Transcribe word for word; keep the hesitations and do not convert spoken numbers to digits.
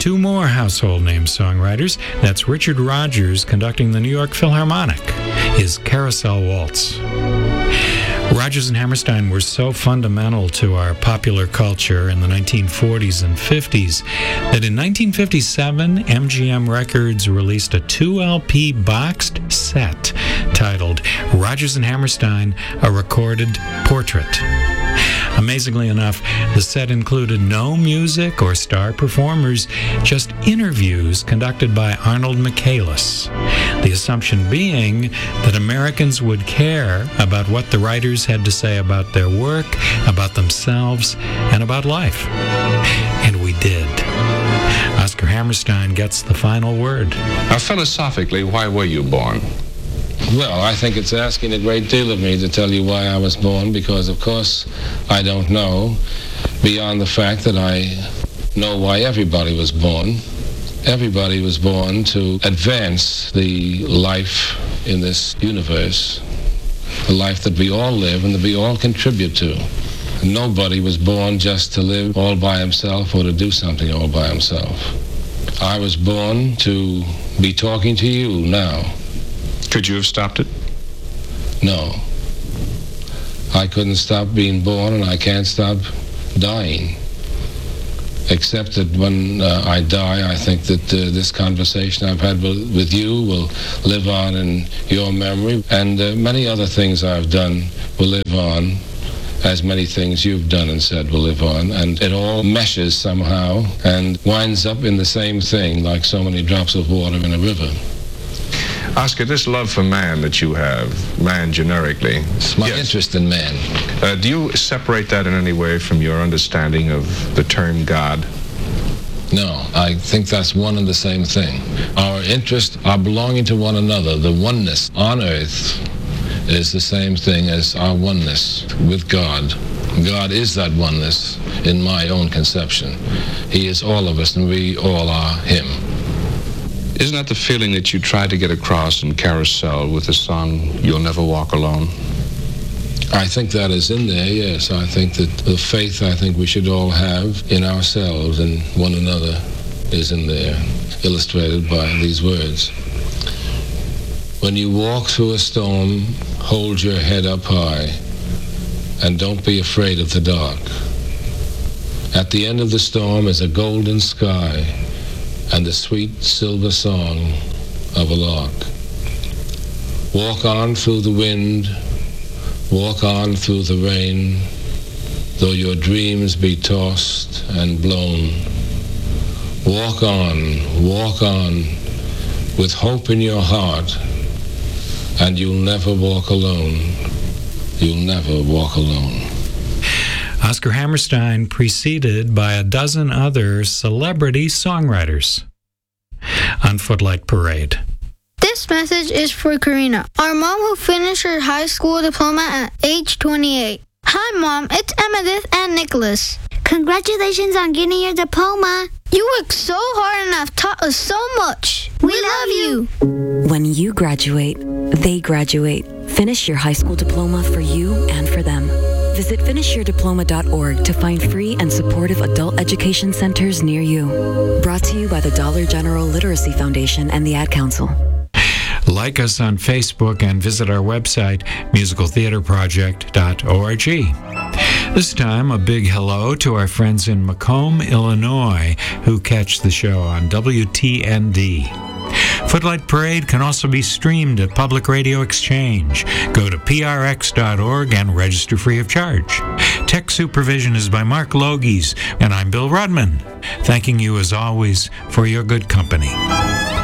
two more household name songwriters. That's Richard Rodgers conducting the New York Philharmonic, his Carousel Waltz. Rodgers and Hammerstein were so fundamental to our popular culture in the nineteen forties and fifties that in nineteen fifty-seven, M G M Records released a two L P boxed set titled Rodgers and Hammerstein, A Recorded Portrait. Amazingly enough, the set included no music or star performers, just interviews conducted by Arnold Michaelis. The assumption being that Americans would care about what the writers had to say about their work, about themselves, and about life. And we did. Oscar Hammerstein gets the final word. Now, philosophically, why were you born? Well, I think it's asking a great deal of me to tell you why I was born, because, of course, I don't know, beyond the fact that I know why everybody was born. Everybody was born to advance the life in this universe, the life that we all live and that we all contribute to. Nobody was born just to live all by himself or to do something all by himself. I was born to be talking to you now. Could you have stopped it? No. I couldn't stop being born, and I can't stop dying. Except that when uh, I die, I think that uh, this conversation I've had with you will live on in your memory, and uh, many other things I've done will live on, as many things you've done and said will live on, and it all meshes somehow and winds up in the same thing, like so many drops of water in a river. Oscar, this love for man that you have, man generically. It's my yes. interest in man. Uh, do you separate that in any way from your understanding of the term God? No, I think that's one and the same thing. Our interests are belonging to one another. The oneness on earth is the same thing as our oneness with God. God is that oneness in my own conception. He is all of us, and we all are him. Isn't that the feeling that you tried to get across in Carousel with the song You'll Never Walk Alone? I think that is in there, yes. I think that the faith I think we should all have in ourselves and one another is in there, illustrated by these words. When you walk through a storm, hold your head up high and don't be afraid of the dark. At the end of the storm is a golden sky and the sweet silver song of a lark. Walk on through the wind, walk on through the rain, though your dreams be tossed and blown. Walk on, walk on, with hope in your heart, and you'll never walk alone. You'll never walk alone. Oscar Hammerstein, preceded by a dozen other celebrity songwriters on Footlight Parade. This message is for Karina, our mom who finished her high school diploma at age twenty-eight. Hi, Mom. It's Emmettith and Nicholas. Congratulations on getting your diploma. You worked so hard and have taught us so much. We, we love you. When you graduate, they graduate. Finish your high school diploma for you and for them. Visit finish your diploma dot org to find free and supportive adult education centers near you. Brought to you by the Dollar General Literacy Foundation and the Ad Council. Like us on Facebook and visit our website, musical theater project dot org. This time, a big hello to our friends in Macomb, Illinois, who catch the show on W T N D. Footlight Parade can also be streamed at Public Radio Exchange. Go to P R X dot org and register free of charge. Tech supervision is by Mark Logies, and I'm Bill Rudman, thanking you as always for your good company.